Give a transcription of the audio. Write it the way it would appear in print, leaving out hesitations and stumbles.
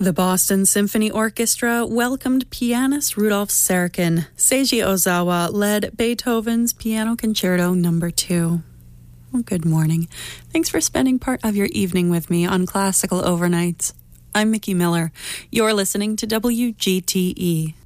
The Boston Symphony Orchestra welcomed pianist Rudolf Serkin. Seiji Ozawa led Beethoven's Piano Concerto No. 2. Well, good morning. Thanks for spending part of your evening with me on Classical Overnights. I'm Mickey Miller. You're listening to WGTE.